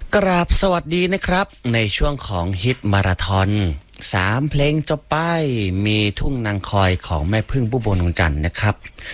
กราบสวัสดีนะครับในช่วงของฮิตมาราธอน3 เพลงจบไปมีทุ่งนางคอยของแม่พึ่งผู้บนวงจันทร์นะครับ